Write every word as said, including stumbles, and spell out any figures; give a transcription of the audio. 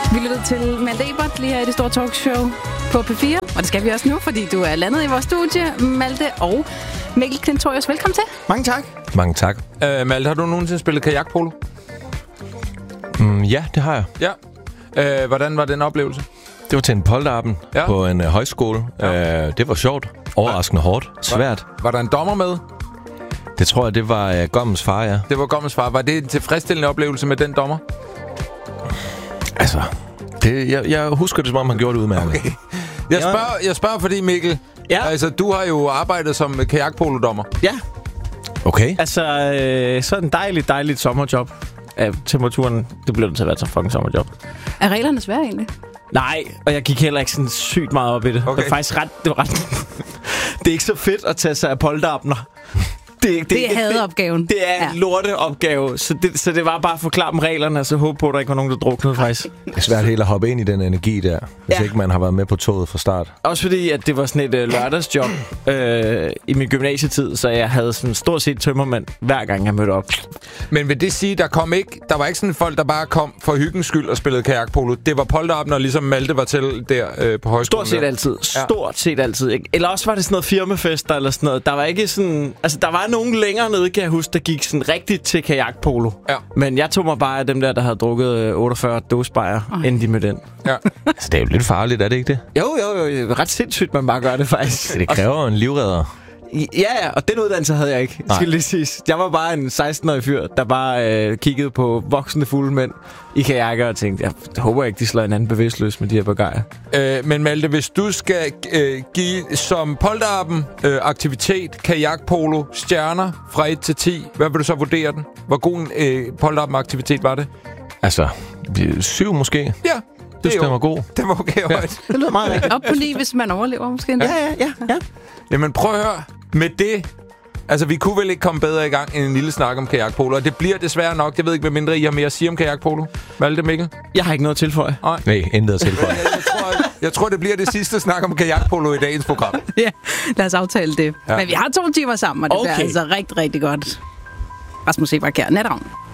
Vi lyttede til Malte Ebert lige her i det store talkshow på P fire. Og det skal vi også nu, fordi du er landet i vores studie. Malte og Mikkel Klintorius, velkommen til. Mange tak. Mange tak. Uh, Malte, har du nogensinde spillet kajakpolo? Mm, ja, det har jeg. Ja. Uh, hvordan var den oplevelse? Det var til en polterappen ja. på en uh, højskole. Ja. Uh, det var sjovt. Overraskende hårdt. Svært. Var, var der en dommer med? Det tror jeg, det var uh, Gommens far, ja. Det var Gommens far. Var det en tilfredsstillende oplevelse med den dommer? Altså, det, jeg, jeg husker det, som om han gjorde det udmærket. Okay. Jeg spørger, jeg spørger fordi, Mikkel, ja. altså, du har jo arbejdet som kajakpolodommer. Ja. Okay. Altså, øh, så en dejligt, dejligt sommerjob. Af temperaturen, det blev det til at være så fucking sommerjob. Er reglerne svære egentlig? Nej, og jeg gik heller ikke sådan sygt meget op i det. Okay. Det var faktisk ret... Det var ret det er ikke så fedt at tage sig af polterabner. Det, det, det er hadeopgaven. Det, det er ja. en lorteopgave. Så det, så det var bare at forklare dem reglerne, og så håbe på, at der ikke var nogen, der druknede faktisk. Det er svært helt at hoppe ind i den energi der, hvis ja. ikke man har været med på toget fra start. Også fordi, at det var sådan et øh, lørdagsjob øh, i min gymnasietid, så jeg havde sådan stort set tømmermand, hver gang jeg mødte op. Men vil det sige, der kom ikke, der var ikke sådan folk, der bare kom for hyggens skyld og spillede kajakpolo? Det var polterabner, ligesom Malte var til der øh, på højskolen? Stort set altid. Stort ja. set altid. Ikke? Eller også var det sådan noget firmafester eller sådan noget. Der var ikke sådan... Altså, der var nogen længere nede, kan jeg huske, der gik sådan rigtigt til kajakpolo. Ja. Men jeg tog mig bare af dem der, der havde drukket otteogfyrre dåsebajer, okay. inden de med den. Ja. Altså, det er jo lidt farligt, er det ikke det? Jo, jo, jo. Ret sindssygt, man bare gør det faktisk. Det kræver en livredder. Ja, ja, og den uddannelse havde jeg ikke, skal lige siges. Jeg var bare en seksten-årig fyr, der bare øh, kiggede på voksne fulde mænd i kajakker og tænkte, jeg håber ikke, de slår en anden bevidstløs med de her bagajer. Øh, men Malte, hvis du skal øh, give som polterappen øh, aktivitet, kajakpolo, stjerner fra et til ti, hvad vil du så vurdere den? Hvor god en øh, polterappen aktivitet var det? Altså, syv måske. Ja. Det synes, den var god. Det var okay højt. Ja. Det lyder meget rigtigt. Op på ni, hvis man overlever måske. Ja, ja, ja, ja. Jamen prøv at høre. Med det, altså vi kunne vel ikke komme bedre i gang end en lille snak om kajakpolo. Og det bliver desværre nok. Jeg ved ikke, hvad mindre I har mere at sige om kajakpolo. Malte, Mikkel? Jeg har ikke noget at tilføje. Nej, Nej intet at tilføje. jeg, jeg, tror, jeg tror, det bliver det sidste snak om kajakpolo i dagens program. Ja, lad os aftale det. Ja. Men vi har to timer sammen, og det okay. bliver altså rigtig, rigtig godt. Rasmus Sebak her, Natravn.